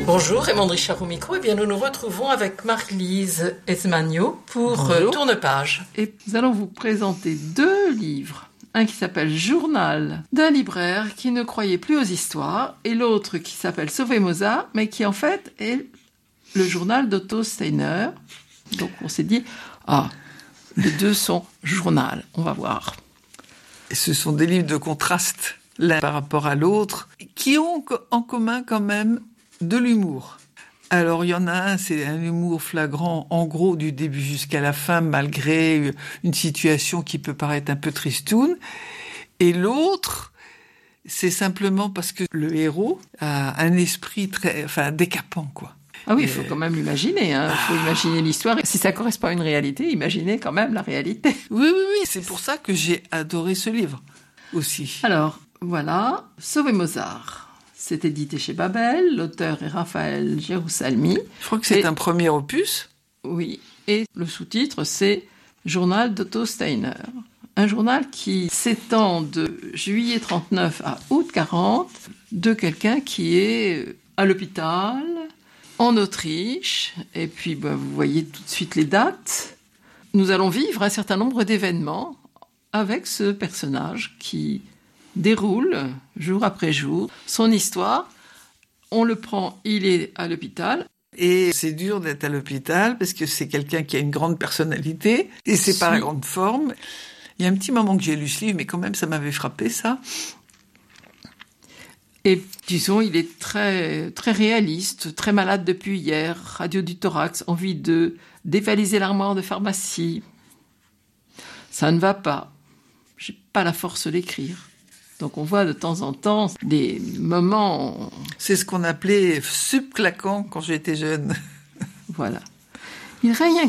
Bonjour, Raymond Richard au micro. Eh bien, nous nous retrouvons avec Marlise Esmagno pour Tourne-Page. Et nous allons vous présenter 2 livres. Un qui s'appelle Journal d'un libraire qui ne croyait plus aux histoires et l'autre qui s'appelle Sauver Mozart, mais qui en fait est le journal d'Otto Steiner. Donc on s'est dit, les 2 sont journal, on va voir. Et ce sont des livres de contraste, l'un par rapport à l'autre, qui ont en commun quand même de l'humour. Alors, il y en a un, c'est un humour flagrant, en gros, du début jusqu'à la fin, malgré une situation qui peut paraître un peu tristoune. Et l'autre, c'est simplement parce que le héros a un esprit décapant, quoi. Ah oui, il faut quand même l'imaginer, il faut imaginer l'histoire. Si ça correspond à une réalité, imaginez quand même la réalité. Oui, c'est pour ça que j'ai adoré ce livre, aussi. Alors, voilà, Sauver Mozart. C'est édité chez Babel, l'auteur est Raphaël Gerusalmi. Je crois que c'est un premier opus. Oui, et le sous-titre, c'est Journal d'Otto Steiner. Un journal qui s'étend de juillet 39 à août 40, de quelqu'un qui est à l'hôpital, en Autriche, et puis vous voyez tout de suite les dates. Nous allons vivre un certain nombre d'événements avec ce personnage qui déroule, jour après jour, son histoire. On le prend, il est à l'hôpital. Et c'est dur d'être à l'hôpital, parce que c'est quelqu'un qui a une grande personnalité, et c'est pas la grande forme. Il y a un petit moment que j'ai lu ce livre, mais quand même, ça m'avait frappé, ça. Et disons, il est très, très réaliste, très malade depuis hier, radio du thorax, envie de dévaliser l'armoire de pharmacie. Ça ne va pas. J'ai pas la force d'écrire. Donc on voit de temps en temps des moments... C'est ce qu'on appelait subclaquant quand j'étais jeune. Voilà. Il règne un